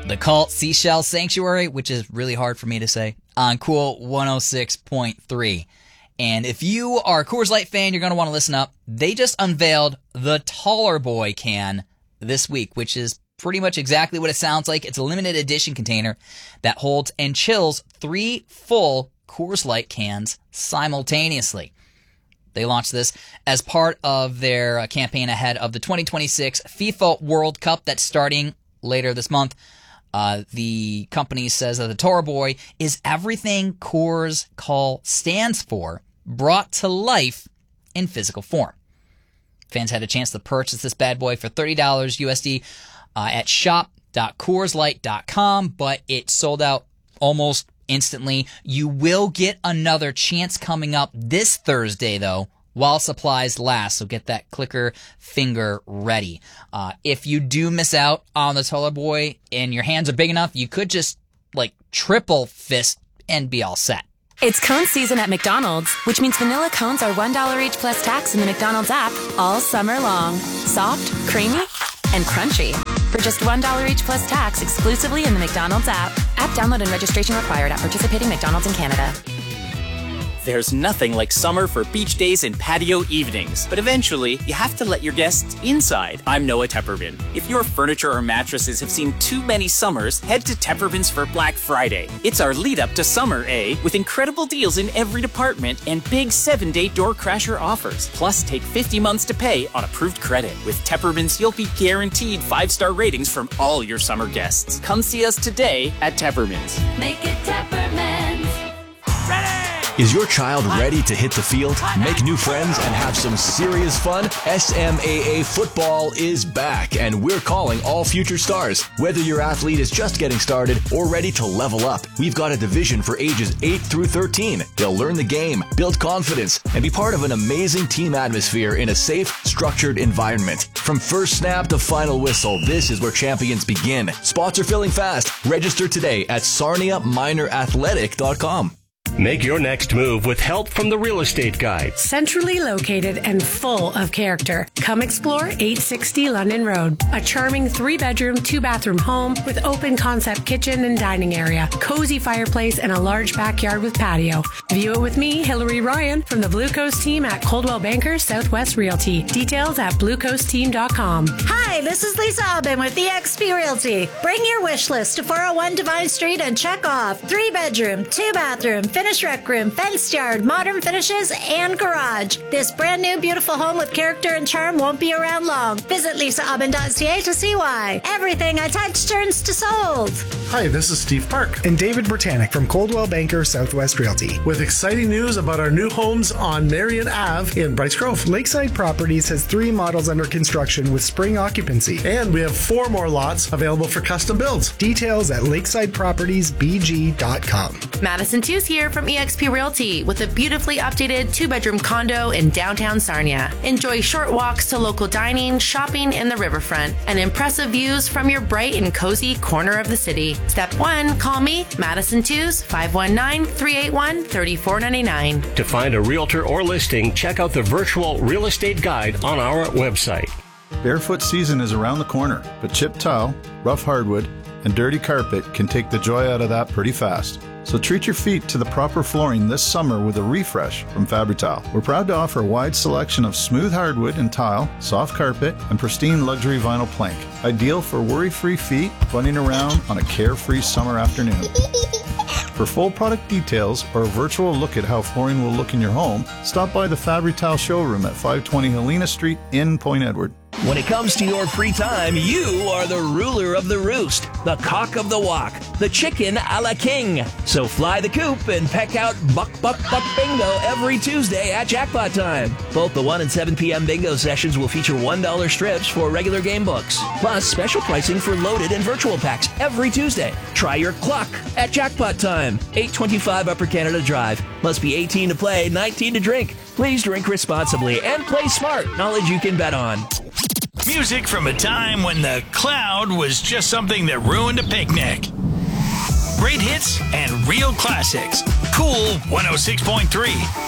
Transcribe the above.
The Cult Seashell Sanctuary, which is really hard for me to say, on Cool 106.3. And if you are a Coors Light fan, you're going to want to listen up. They just unveiled the Taller Boy can this week, which is pretty much exactly what it sounds like. It's a limited edition container that holds and chills 3 full Coors Light cans simultaneously. They launched this as part of their campaign ahead of the 2026 FIFA World Cup that's starting later this month. The company says that the Taller Boy is everything Coors Call stands for, brought to life in physical form. Fans had a chance to purchase this bad boy for $30 USD at shop.coorslight.com, but it sold out almost instantly. You will get another chance coming up this Thursday, though, while supplies last, so get that clicker finger ready. If you do miss out on the Taller Boy and your hands are big enough, you could just, triple fist and be all set. It's cone season at McDonald's, which means vanilla cones are $1 each plus tax in the McDonald's app all summer long. Soft, creamy, and crunchy. For just $1 each plus tax exclusively in the McDonald's app. App download and registration required at participating McDonald's in Canada. There's nothing like summer for beach days and patio evenings, but eventually you have to let your guests inside. I'm Noah Tepperman. If your furniture or mattresses have seen too many summers, head to Tepperman's for Black Friday. It's our lead up to summer, with incredible deals in every department and big 7-day door crasher offers. Plus, take 50 months to pay on approved credit. With Tepperman's, you'll be guaranteed 5-star ratings from all your summer guests. Come see us today at Tepperman's. Make it Tepperman's. Is your child ready to hit the field, make new friends, and have some serious fun? SMAA football is back, and we're calling all future stars. Whether your athlete is just getting started or ready to level up, we've got a division for ages 8 through 13. They'll learn the game, build confidence, and be part of an amazing team atmosphere in a safe, structured environment. From first snap to final whistle, this is where champions begin. Spots are filling fast. Register today at sarniaminorathletic.com. Make your next move with help from the Real Estate Guide. Centrally located and full of character. Come explore 860 London Road. A charming 3-bedroom, 2-bathroom home with open concept kitchen and dining area, cozy fireplace, and a large backyard with patio. View it with me, Hillary Ryan, from the Blue Coast team at Coldwell Banker Southwest Realty. Details at bluecoastteam.com. Hi, this is Lisa Aubin with eXp Realty. Bring your wish list to 401 Divine Street and check off 3-bedroom, 2-bathroom, finished rec room, fenced yard, modern finishes, and garage. This brand new beautiful home with character and charm won't be around long. Visit lisaaubin.ca to see why. Everything I touch turns to sold. Hi, this is Steve Park and David Britannic from Coldwell Banker Southwest Realty with exciting news about our new homes on Marion Ave in Bryce Grove. Lakeside Properties has 3 models under construction with spring occupancy, and we have 4 more lots available for custom builds. Details at lakesidepropertiesbg.com. Madison Tews here from eXp Realty with a beautifully updated 2-bedroom condo in downtown Sarnia. Enjoy short walks to local dining, shopping in the riverfront, and impressive views from your bright and cozy corner of the city. Step 1, call me, Madison Tews, 519-381-3499. To find a realtor or listing, check out the virtual Real Estate Guide on our website. Barefoot season is around the corner, but chipped tile, rough hardwood, and dirty carpet can take the joy out of that pretty fast. So treat your feet to the proper flooring this summer with a refresh from Fabri-Tile. We're proud to offer a wide selection of smooth hardwood and tile, soft carpet, and pristine luxury vinyl plank. Ideal for worry-free feet running around on a carefree summer afternoon. For full product details or a virtual look at how flooring will look in your home, stop by the Fabri-Tile showroom at 520 Helena Street in Point Edward. When it comes to your free time, you are the ruler of the roost, the cock of the walk, the chicken a la king. So fly the coop and peck out Buck Buck Buck Bingo every Tuesday at Jackpot Time. Both the 1 and 7 p.m. bingo sessions will feature $1 strips for regular game books, plus special pricing for loaded and virtual packs every Tuesday. Try your cluck at Jackpot Time, 825 Upper Canada Drive. Must be 18 to play, 19 to drink. Please drink responsibly and play smart. Knowledge you can bet on. Music from a time when the cloud was just something that ruined a picnic. Great hits and real classics. Cool 106.3.